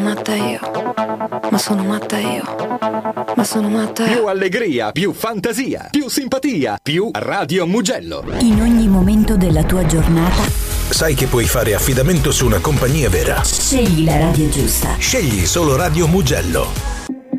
matta io, ma sono matta io, ma sono matta io. Più allegria, più fantasia, più simpatia, più Radio Mugello. In ogni momento della tua giornata sai che puoi fare affidamento su una compagnia vera. scegli la radio giusta. Scegli solo Radio Mugello.